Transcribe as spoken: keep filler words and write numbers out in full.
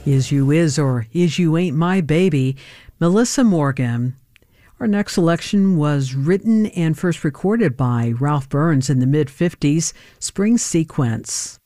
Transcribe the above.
Is You Is or Is You Ain't My Baby, Melissa Morgan. Our next selection was written and first recorded by Ralph Burns in the mid-fifties, Spring Sequence.